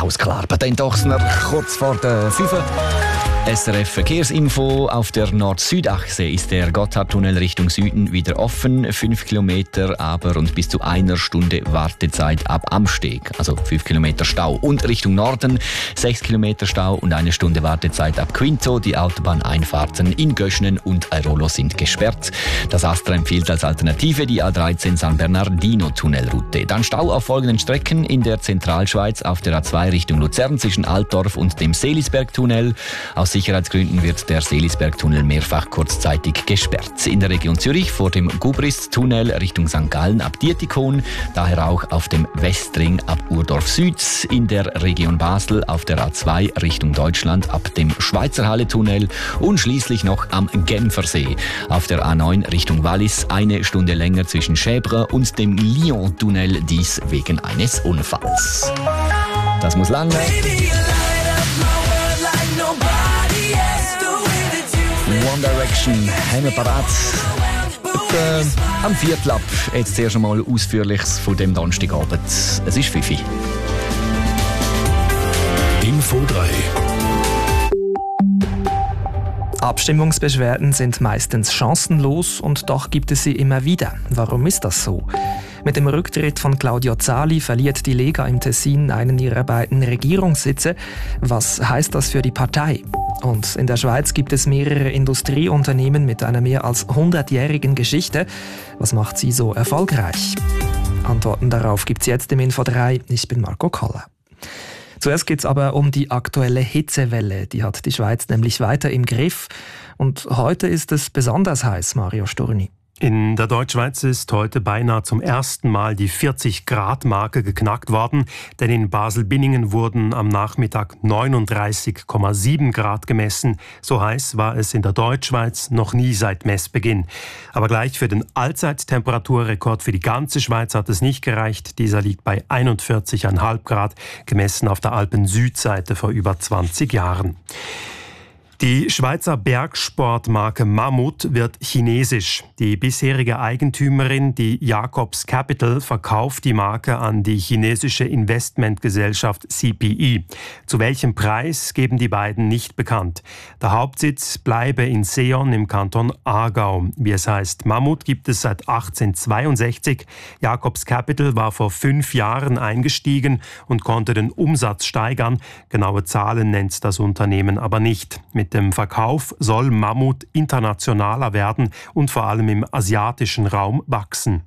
aus Klarba. Dann doch kurz vor der 5. SRF Verkehrsinfo. Auf der Nord-Süd-Achse ist der Gotthardtunnel Richtung Süden wieder offen. 5 Kilometer, aber rund bis zu 1 Stunde Wartezeit ab Amsteg. Also 5 Kilometer Stau. Und Richtung Norden 6 Kilometer Stau und 1 Stunde Wartezeit ab Quinto. Die Autobahneinfahrten in Göschnen und Airolo sind gesperrt. Das Astra empfiehlt als Alternative die A13 San Bernardino-Tunnelroute. Dann Stau auf folgenden Strecken in der Zentralschweiz auf der A2 Richtung Luzern zwischen Altdorf und dem Seelisberg-Tunnel. Aus Sicherheitsgründen wird der Seelisberg-Tunnel mehrfach kurzzeitig gesperrt. In der Region Zürich vor dem Gubrist-Tunnel Richtung St. Gallen ab Dietikon, daher auch auf dem Westring ab Urdorf Süd. In der Region Basel auf der A2 Richtung Deutschland ab dem Schweizerhalle-Tunnel und schließlich noch am Genfersee auf der A9 Richtung Wallis 1 Stunde länger zwischen Chèvre und dem Lyon-Tunnel, dies wegen eines Unfalls. Das muss lang. One Direction haben wir parat. Am Viertel ab. Jetzt zuerst einmal Ausführliches von dem Donnerstagabend. Es ist 5 Uhr. Info 3. Abstimmungsbeschwerden sind meistens chancenlos und doch gibt es sie immer wieder. Warum ist das so? Mit dem Rücktritt von Claudio Zali verliert die Lega im Tessin einen ihrer beiden Regierungssitze. Was heißt das für die Partei? Und in der Schweiz gibt es mehrere Industrieunternehmen mit einer mehr als 100-jährigen Geschichte. Was macht sie so erfolgreich? Antworten darauf gibt's jetzt im Info 3. Ich bin Marco Koller. Zuerst geht's aber um die aktuelle Hitzewelle. Die hat die Schweiz nämlich weiter im Griff. Und heute ist es besonders heiß, Mario Sturni. In der Deutschschweiz ist heute beinahe zum ersten Mal die 40-Grad-Marke geknackt worden, denn in Basel-Binningen wurden am Nachmittag 39,7 Grad gemessen. So heiß war es in der Deutschschweiz noch nie seit Messbeginn. Aber gleich für den Allzeittemperaturrekord für die ganze Schweiz hat es nicht gereicht. Dieser liegt bei 41,5 Grad, gemessen auf der Alpen-Südseite vor über 20 Jahren. Die Schweizer Bergsportmarke Mammut wird chinesisch. Die bisherige Eigentümerin, die Jacobs Capital, verkauft die Marke an die chinesische Investmentgesellschaft CPE. Zu welchem Preis geben die beiden nicht bekannt. Der Hauptsitz bleibe in Seeon im Kanton Aargau. Wie es heißt, Mammut gibt es seit 1862. Jacobs Capital war vor 5 Jahren eingestiegen und konnte den Umsatz steigern. Genaue Zahlen nennt das Unternehmen aber nicht. Mit dem Verkauf soll Mammut internationaler werden und vor allem im asiatischen Raum wachsen.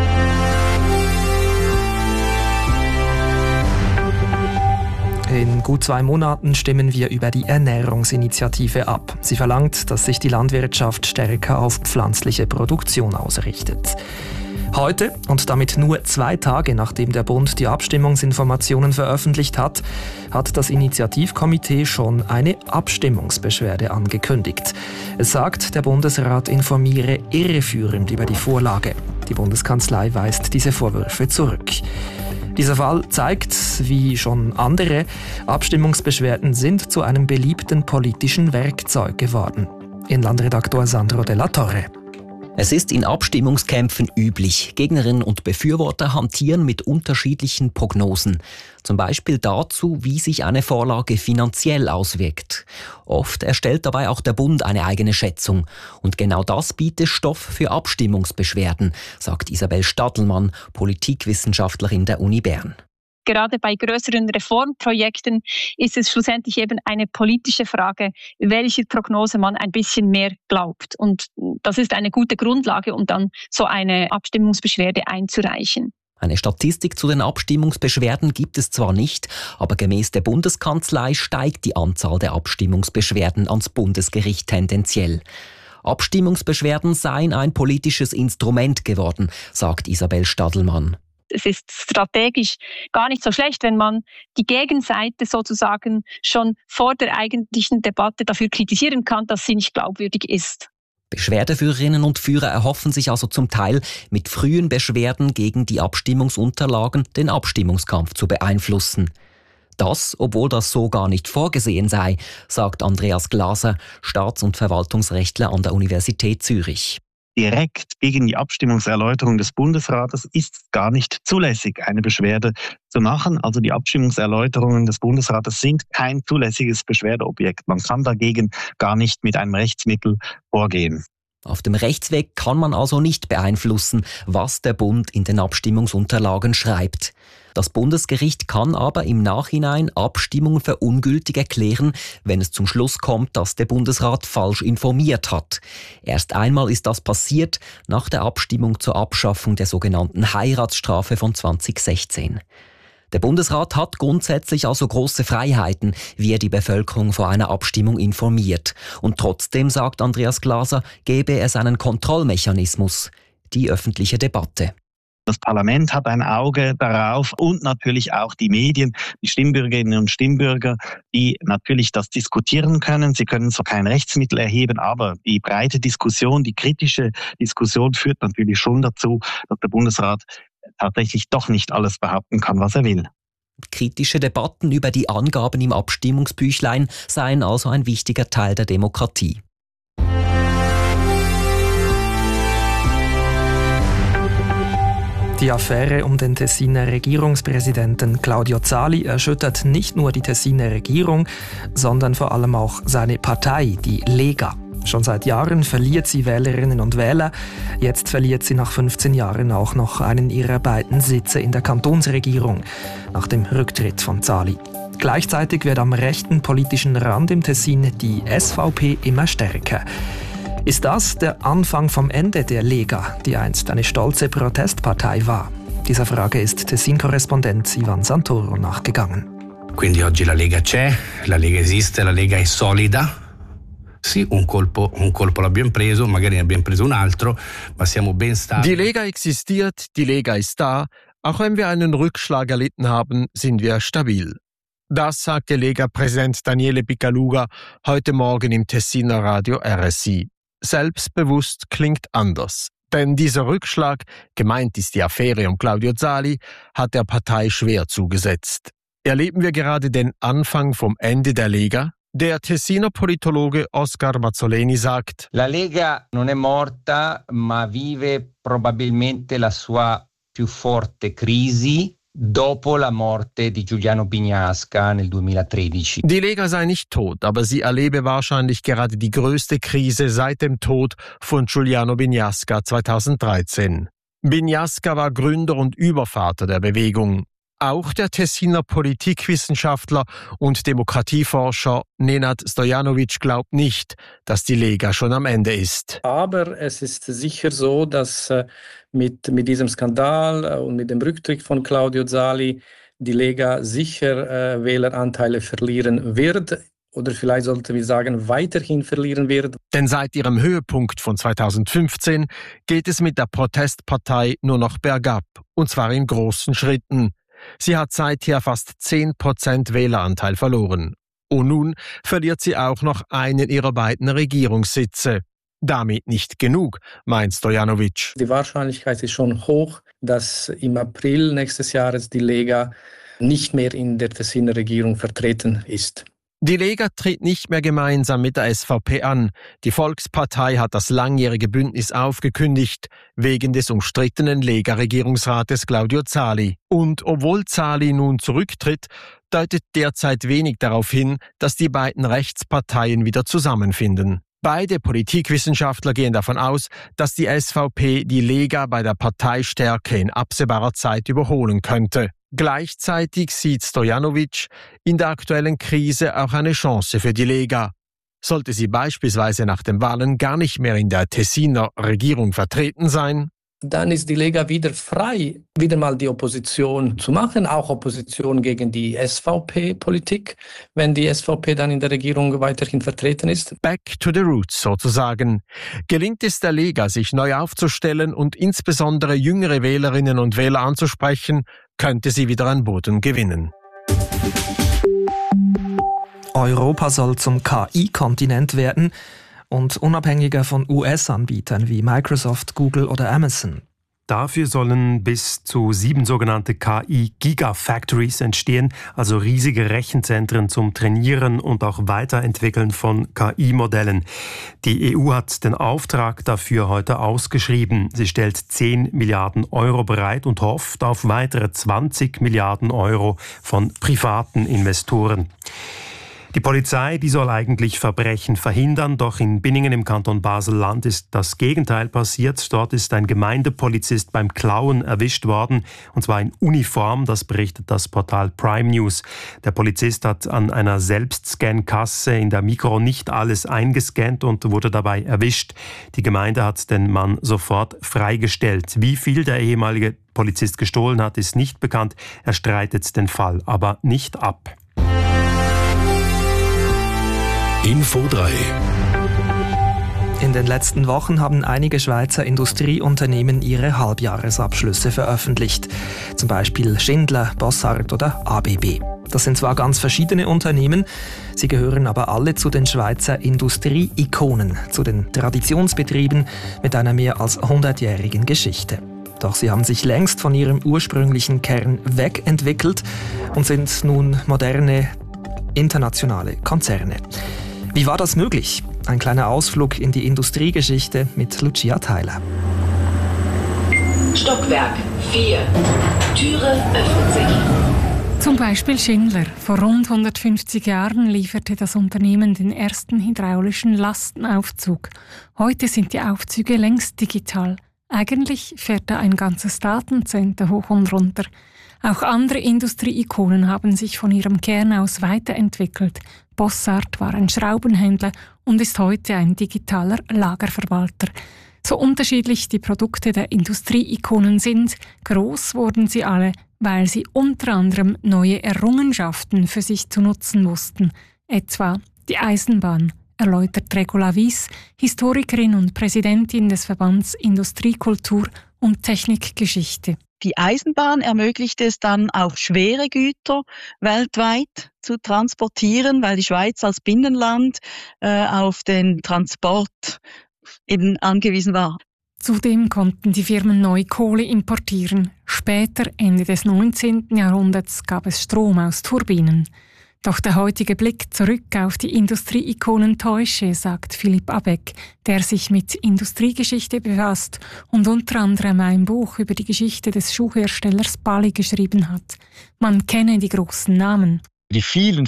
In gut 2 Monaten stimmen wir über die Ernährungsinitiative ab. Sie verlangt, dass sich die Landwirtschaft stärker auf pflanzliche Produktion ausrichtet. Heute, und damit nur 2 Tage nachdem der Bund die Abstimmungsinformationen veröffentlicht hat, hat das Initiativkomitee schon eine Abstimmungsbeschwerde angekündigt. Es sagt, der Bundesrat informiere irreführend über die Vorlage. Die Bundeskanzlei weist diese Vorwürfe zurück. Dieser Fall zeigt, wie schon andere, Abstimmungsbeschwerden sind zu einem beliebten politischen Werkzeug geworden. Inlandredaktor Sandro Della Torre. Es ist in Abstimmungskämpfen üblich. Gegnerinnen und Befürworter hantieren mit unterschiedlichen Prognosen. Zum Beispiel dazu, wie sich eine Vorlage finanziell auswirkt. Oft erstellt dabei auch der Bund eine eigene Schätzung. Und genau das bietet Stoff für Abstimmungsbeschwerden, sagt Isabel Stadelmann, Politikwissenschaftlerin der Uni Bern. Gerade bei größeren Reformprojekten ist es schlussendlich eben eine politische Frage, welcher Prognose man ein bisschen mehr glaubt. Und das ist eine gute Grundlage, um dann so eine Abstimmungsbeschwerde einzureichen. Eine Statistik zu den Abstimmungsbeschwerden gibt es zwar nicht, aber gemäß der Bundeskanzlei steigt die Anzahl der Abstimmungsbeschwerden ans Bundesgericht tendenziell. Abstimmungsbeschwerden seien ein politisches Instrument geworden, sagt Isabel Stadelmann. Es ist strategisch gar nicht so schlecht, wenn man die Gegenseite sozusagen schon vor der eigentlichen Debatte dafür kritisieren kann, dass sie nicht glaubwürdig ist. Beschwerdeführerinnen und Führer erhoffen sich also zum Teil, mit frühen Beschwerden gegen die Abstimmungsunterlagen den Abstimmungskampf zu beeinflussen. Das, obwohl das so gar nicht vorgesehen sei, sagt Andreas Glaser, Staats- und Verwaltungsrechtler an der Universität Zürich. direkt gegen die Abstimmungserläuterung des Bundesrates ist gar nicht zulässig, eine Beschwerde zu machen. Also die Abstimmungserläuterungen des Bundesrates sind kein zulässiges Beschwerdeobjekt. Man kann dagegen gar nicht mit einem Rechtsmittel vorgehen. Auf dem Rechtsweg kann man also nicht beeinflussen, was der Bund in den Abstimmungsunterlagen schreibt. Das Bundesgericht kann aber im Nachhinein Abstimmungen für ungültig erklären, wenn es zum Schluss kommt, dass der Bundesrat falsch informiert hat. Erst einmal ist das passiert nach der Abstimmung zur Abschaffung der sogenannten Heiratsstrafe von 2016. Der Bundesrat hat grundsätzlich also große Freiheiten, wie er die Bevölkerung vor einer Abstimmung informiert. Und trotzdem, sagt Andreas Glaser, gäbe es einen Kontrollmechanismus, die öffentliche Debatte. Das Parlament hat ein Auge darauf und natürlich auch die Medien, die Stimmbürgerinnen und Stimmbürger, die natürlich das diskutieren können. Sie können zwar kein Rechtsmittel erheben, aber die breite Diskussion, die kritische Diskussion führt natürlich schon dazu, dass der Bundesrat tatsächlich doch nicht alles behaupten kann, was er will. Kritische Debatten über die Angaben im Abstimmungsbüchlein seien also ein wichtiger Teil der Demokratie. Die Affäre um den Tessiner Regierungspräsidenten Claudio Zali erschüttert nicht nur die Tessiner Regierung, sondern vor allem auch seine Partei, die Lega. Schon seit Jahren verliert sie Wählerinnen und Wähler. Jetzt verliert sie nach 15 Jahren auch noch einen ihrer beiden Sitze in der Kantonsregierung, nach dem Rücktritt von Zali. Gleichzeitig wird am rechten politischen Rand im Tessin die SVP immer stärker. Ist das der Anfang vom Ende der Lega, die einst eine stolze Protestpartei war? Dieser Frage ist Tessin-Korrespondent Ivan Santoro nachgegangen. Quindi oggi la Lega c'è, la Lega esiste, la Lega è solida. Sì, un colpo l'abbiamo preso, magari ne abbiamo preso un altro, ma siamo ben stabili. Die Lega existiert, die Lega ist da. Auch wenn wir einen Rückschlag erlitten haben, sind wir stabil. Das sagte Lega-Präsident Daniele Picaluga heute Morgen im Tessiner Radio RSI. Selbstbewusst klingt anders. Denn dieser Rückschlag, gemeint ist die Affäre um Claudio Zali, hat der Partei schwer zugesetzt. Erleben wir gerade den Anfang vom Ende der Lega? Der Tessiner Politologe Oscar Mazzoleni sagt: La Lega non è morta, ma vive probabilmente la sua più forte crisi dopo la morte di Giuliano Bignasca nel 2013. Die Lega sei nicht tot, aber sie erlebe wahrscheinlich gerade die größte Krise seit dem Tod von Giuliano Bignasca 2013. Bignasca war Gründer und Übervater der Bewegung. Auch der Tessiner Politikwissenschaftler und Demokratieforscher Nenad Stojanovic glaubt nicht, dass die Lega schon am Ende ist. Aber es ist sicher so, dass mit diesem Skandal und mit dem Rücktritt von Claudio Zali die Lega sicher Wähleranteile verlieren wird. Oder vielleicht sollten wir sagen, weiterhin verlieren wird. Denn seit ihrem Höhepunkt von 2015 geht es mit der Protestpartei nur noch bergab, und zwar in großen Schritten. Sie hat seither fast 10% Wähleranteil verloren. Und nun verliert sie auch noch einen ihrer beiden Regierungssitze. Damit nicht genug, meint Stojanovic. Die Wahrscheinlichkeit ist schon hoch, dass im April nächstes Jahres die Lega nicht mehr in der Tessiner Regierung vertreten ist. Die Lega tritt nicht mehr gemeinsam mit der SVP an. Die Volkspartei hat das langjährige Bündnis aufgekündigt, wegen des umstrittenen Lega-Regierungsrates Claudio Zali. Und obwohl Zali nun zurücktritt, deutet derzeit wenig darauf hin, dass die beiden Rechtsparteien wieder zusammenfinden. Beide Politikwissenschaftler gehen davon aus, dass die SVP die Lega bei der Parteistärke in absehbarer Zeit überholen könnte. Gleichzeitig sieht Stojanovic in der aktuellen Krise auch eine Chance für die Lega. Sollte sie beispielsweise nach den Wahlen gar nicht mehr in der Tessiner Regierung vertreten sein, dann ist die Lega wieder frei, wieder mal die Opposition zu machen, auch Opposition gegen die SVP-Politik, wenn die SVP dann in der Regierung weiterhin vertreten ist. Back to the roots sozusagen. Gelingt es der Lega, sich neu aufzustellen und insbesondere jüngere Wählerinnen und Wähler anzusprechen, könnte sie wieder an Boden gewinnen. Europa soll zum KI-Kontinent werden und unabhängiger von US-Anbietern wie Microsoft, Google oder Amazon. Dafür sollen bis zu 7 sogenannte KI-Gigafactories entstehen, also riesige Rechenzentren zum Trainieren und auch Weiterentwickeln von KI-Modellen. Die EU hat den Auftrag dafür heute ausgeschrieben. Sie stellt 10 Milliarden Euro bereit und hofft auf weitere 20 Milliarden Euro von privaten Investoren. Die Polizei, die soll eigentlich Verbrechen verhindern, doch in Binningen im Kanton Basel-Land ist das Gegenteil passiert. Dort ist ein Gemeindepolizist beim Klauen erwischt worden, und zwar in Uniform, das berichtet das Portal Prime News. Der Polizist hat an einer Selbstscan-Kasse in der Migros nicht alles eingescannt und wurde dabei erwischt. Die Gemeinde hat den Mann sofort freigestellt. Wie viel der ehemalige Polizist gestohlen hat, ist nicht bekannt. Er streitet den Fall aber nicht ab. Info 3. In den letzten Wochen haben einige Schweizer Industrieunternehmen ihre Halbjahresabschlüsse veröffentlicht. Zum Beispiel Schindler, Bossard oder ABB. Das sind zwar ganz verschiedene Unternehmen, sie gehören aber alle zu den Schweizer Industrie-Ikonen, zu den Traditionsbetrieben mit einer mehr als 100-jährigen Geschichte. Doch sie haben sich längst von ihrem ursprünglichen Kern wegentwickelt und sind nun moderne, internationale Konzerne. Wie war das möglich? Ein kleiner Ausflug in die Industriegeschichte mit Lucia Theiler. Stockwerk 4. Türe öffnet sich. Zum Beispiel Schindler. Vor rund 150 Jahren lieferte das Unternehmen den ersten hydraulischen Lastenaufzug. Heute sind die Aufzüge längst digital. Eigentlich fährt da ein ganzes Datencenter hoch und runter. Auch andere Industrieikonen haben sich von ihrem Kern aus weiterentwickelt. Bossard war ein Schraubenhändler und ist heute ein digitaler Lagerverwalter. So unterschiedlich die Produkte der Industrieikonen sind, groß wurden sie alle, weil sie unter anderem neue Errungenschaften für sich zu nutzen wussten. Etwa die Eisenbahn, erläutert Regula Wies, Historikerin und Präsidentin des Verbands Industriekultur und Technikgeschichte. Die Eisenbahn ermöglicht es dann auch schwere Güter weltweit zu transportieren, weil die Schweiz als Binnenland auf den Transport eben angewiesen war. Zudem konnten die Firmen neu Kohle importieren. Später, Ende des 19. Jahrhunderts, gab es Strom aus Turbinen. Doch der heutige Blick zurück auf die Industrieikonen täusche, sagt Philipp Abeck, der sich mit Industriegeschichte befasst und unter anderem ein Buch über die Geschichte des Schuhherstellers Bali geschrieben hat. Man kenne die großen Namen. Die vielen,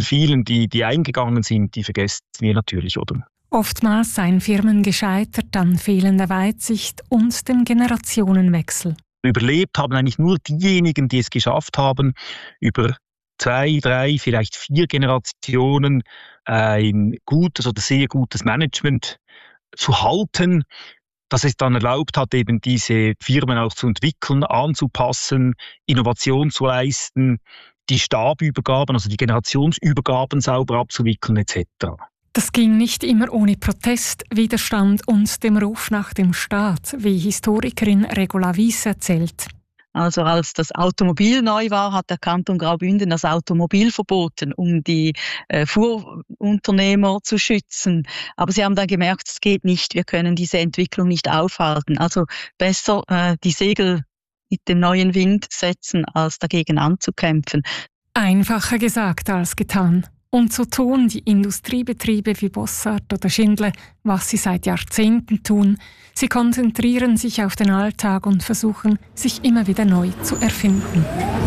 die eingegangen sind, die vergessen wir natürlich, oder? Oftmals seien Firmen gescheitert an fehlender Weitsicht und dem Generationenwechsel. Überlebt haben eigentlich nur diejenigen, die es geschafft haben, über 2, 3, vielleicht 4 Generationen ein gutes oder sehr gutes Management zu halten, das es dann erlaubt hat, eben diese Firmen auch zu entwickeln, anzupassen, Innovation zu leisten, die Stabübergaben, also die Generationsübergaben sauber abzuwickeln etc. Das ging nicht immer ohne Protest, Widerstand und dem Ruf nach dem Staat, wie Historikerin Regula Wies erzählt. Also als das Automobil neu war, hat der Kanton Graubünden das Automobil verboten, um die Fuhrunternehmer zu schützen. Aber sie haben dann gemerkt, es geht nicht, wir können diese Entwicklung nicht aufhalten. Also besser die Segel mit dem neuen Wind setzen, als dagegen anzukämpfen. Einfacher gesagt als getan. Und so tun die Industriebetriebe wie Bossard oder Schindler, was sie seit Jahrzehnten tun. Sie konzentrieren sich auf den Alltag und versuchen, sich immer wieder neu zu erfinden.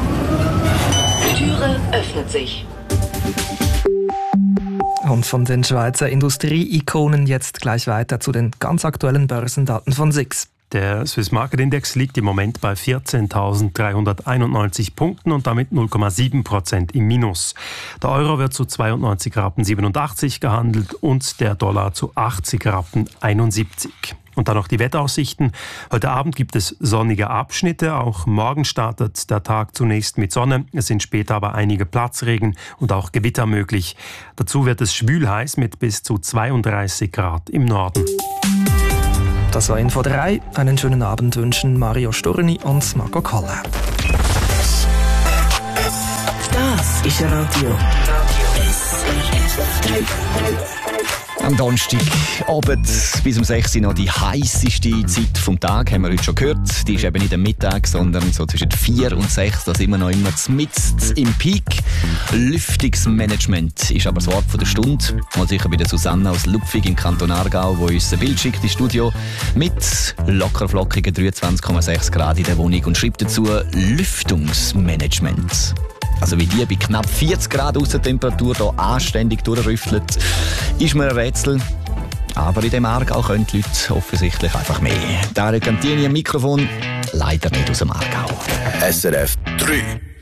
Die Türe öffnet sich. Und von den Schweizer Industrieikonen jetzt gleich weiter zu den ganz aktuellen Börsendaten von SIX. Der Swiss Market Index liegt im Moment bei 14.391 Punkten und damit 0,7% im Minus. Der Euro wird zu 92,87 Rappen gehandelt und der Dollar zu 80,71 Rappen. Und dann noch die Wetteraussichten. Heute Abend gibt es sonnige Abschnitte. Auch morgen startet der Tag zunächst mit Sonne. Es sind später aber einige Platzregen und auch Gewitter möglich. Dazu wird es schwül heiß mit bis zu 32 Grad im Norden. Das war Info 3. Einen schönen Abend wünschen Mario Storni und Marco Koller. Das ist Radio. Am Donnerstagabend bis um 6 Uhr noch die heisseste Zeit vom Tag, haben wir heute schon gehört. Die ist eben nicht am Mittag, sondern so zwischen 4 und 6. Da sind wir noch immer mitten im Peak. Lüftungsmanagement ist aber das Wort der Stunde. Mal sicher bei der Susanne aus Lupfig im Kanton Aargau, die uns ein Bild schickt ins Studio mit locker flockigen 23,6 Grad in der Wohnung und schreibt dazu Lüftungsmanagement. Also wie die bei knapp 40 Grad Aussentemperatur hier anständig durchrüffelt, ist mir ein Rätsel. Aber in dem Aargau können die Leute offensichtlich einfach mehr. Dario Cantini am Mikrofon, leider nicht aus dem Aargau. SRF 3